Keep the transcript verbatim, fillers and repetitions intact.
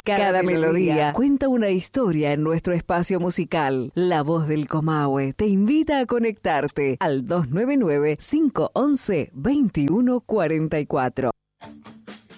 Cada, Cada melodía, melodía cuenta una historia en nuestro espacio musical. La Voz del Comahue te invita a conectarte al dos nueve nueve, cinco uno uno, dos uno cuatro cuatro.